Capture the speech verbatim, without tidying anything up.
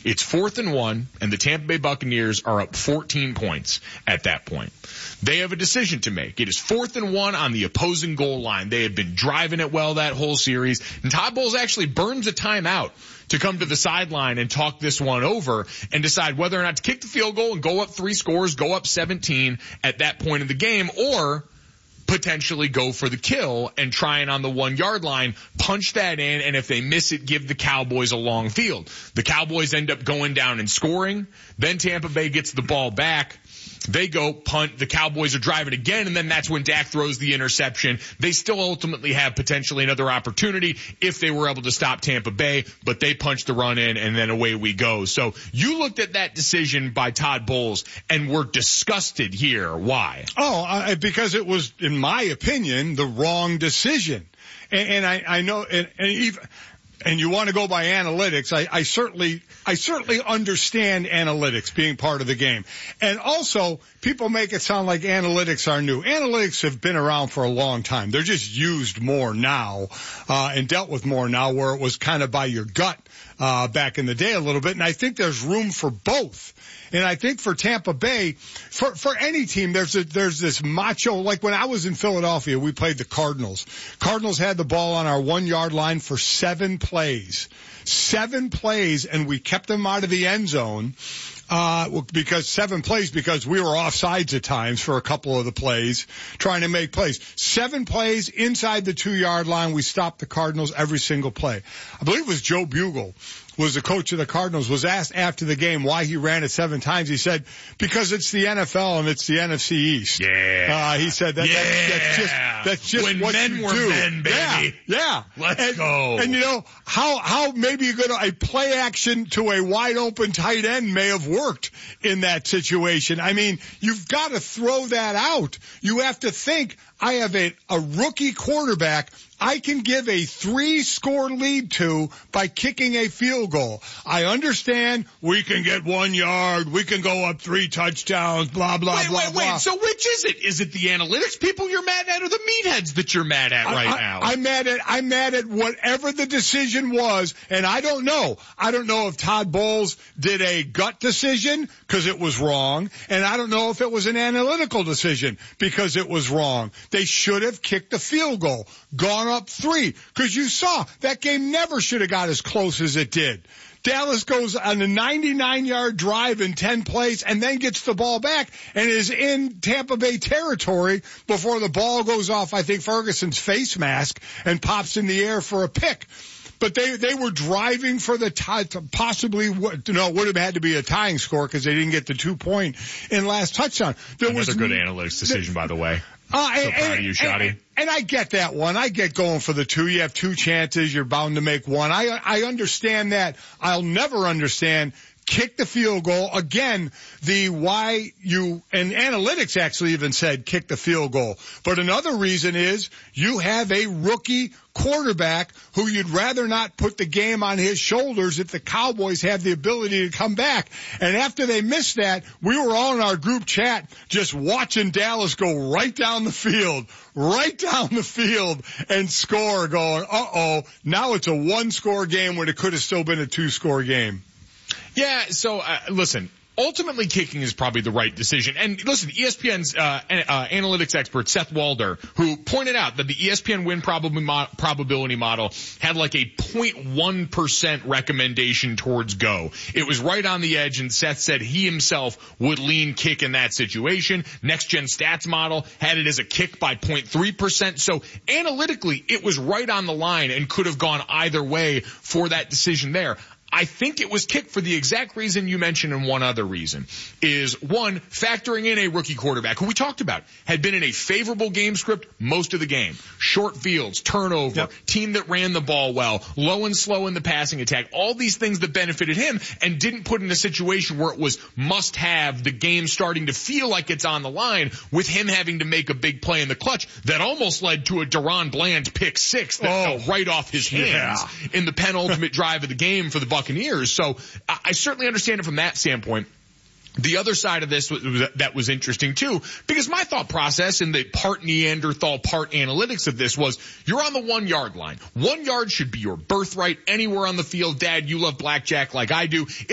It's fourth and one, and the Tampa Bay Buccaneers are up fourteen points at that point. They have a decision to make. It is fourth and one on the opposing goal line. They had been driving it well that whole series, and Todd Bowles actually burns a timeout to come to the sideline and talk this one over and decide whether or not to kick the field goal and go up three scores, go up seventeen at that point in the game, or potentially go for the kill and try and on the one yard line punch that in, and if they miss it, give the Cowboys a long field. The Cowboys end up going down and scoring. Then Tampa Bay gets the ball back. They go punt. The Cowboys are driving again, and then that's when Dak throws the interception. They still ultimately have potentially another opportunity if they were able to stop Tampa Bay, but they punch the run in, and then away we go. So you looked at that decision by Todd Bowles and were disgusted here. Why? Oh, uh, because it was, in my opinion, the wrong decision. And, and I, I know, and, and even, and you want to go by analytics, I, I certainly, I certainly understand analytics being part of the game. And also, people make it sound like analytics are new. Analytics have been around for a long time. They're just used more now, uh, and dealt with more now, where it was kind of by your gut, uh, back in the day a little bit. And I think there's room for both. And I think for Tampa Bay, for, for any team, there's a, there's this macho, like when I was in Philadelphia, we played the Cardinals. Cardinals had the ball on our one yard line for seven plays. Seven plays, and we kept them out of the end zone. Uh, because seven plays, because we were offsides at times for a couple of the plays, trying to make plays. Seven plays inside the two yard line. We stopped the Cardinals every single play. I believe it was Joe Bugle, was the coach of the Cardinals, was asked after the game why he ran it seven times. He said, because it's the N F L and it's the N F C East. Yeah. Uh, he said that, yeah. that's, that's just, that's just when what men you were do. men, baby. Yeah. Yeah. Let's and, go. And you know, how, how maybe you're gonna, a play action to a wide open tight end may have worked in that situation. I mean, you've got to throw that out. You have to think, I have a, a rookie quarterback I can give a three-score lead to by kicking a field goal. I understand we can get one yard, we can go up three touchdowns, blah, blah, wait, blah, wait, blah. Wait, so which is it? Is it the analytics people you're mad at or the meatheads that you're mad at right I, I, now? I'm mad at, I'm mad at whatever the decision was, and I don't know. I don't know if Todd Bowles did a gut decision because it was wrong, and I don't know if it was an analytical decision because it was wrong. They should have kicked the field goal, gone up three, because you saw that game never should have got as close as it did. Dallas goes on a ninety-nine yard drive in ten plays and then gets the ball back and is in Tampa Bay territory before the ball goes off, I think, Ferguson's face mask and pops in the air for a pick. But they, they were driving for the tie, possibly, what, no, it would have had to be a tying score because they didn't get the two point in last touchdown. There Another was good analytics decision, the, by the way. Uh, so and, proud of you, Shotty. And, and I get that one. I get going for the two. You have two chances. You're bound to make one. I, I understand that. I'll never understand kick the field goal. Again, the why you, and analytics actually even said kick the field goal. But another reason is you have a rookie quarterback who you'd rather not put the game on his shoulders if the Cowboys have the ability to come back. And after they missed that, we were all in our group chat just watching Dallas go right down the field, right down the field and score, going, uh-oh, now it's a one-score game when it could have still been a two-score game. Yeah, so, uh, listen, ultimately kicking is probably the right decision. And listen, E S P N's uh, uh, analytics expert, Seth Walder, who pointed out that the E S P N win prob- mo- probability model had like a zero point one percent recommendation towards go. It was right on the edge, and Seth said he himself would lean kick in that situation. Next Gen Stats model had it as a kick by zero point three percent. So analytically, it was right on the line and could have gone either way for that decision there. I think it was kicked for the exact reason you mentioned, and one other reason is, one, factoring in a rookie quarterback who we talked about had been in a favorable game script most of the game. Short fields, turnover, yep. Team that ran the ball well, low and slow in the passing attack, all these things that benefited him and didn't put in a situation where it was must have, the game starting to feel like it's on the line with him having to make a big play in the clutch that almost led to a Deron Bland pick six that oh, fell right off his hands yeah. in the penultimate drive of the game for the Buccaneers. Buccaneers. So I certainly understand it from that standpoint. The other side of this was, that was interesting too, because my thought process and the part Neanderthal, part analytics of this was, you're on the one yard line. One yard should be your birthright anywhere on the field. Dad, you love blackjack like I do.